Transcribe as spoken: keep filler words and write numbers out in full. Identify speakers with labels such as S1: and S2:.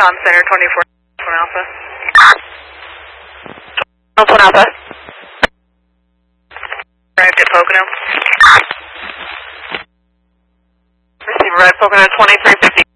S1: Com Center, twenty-four Alpha.
S2: One Alpha.
S1: Arrived at Pocono.
S2: Receiver red Pocono twenty-three fifty.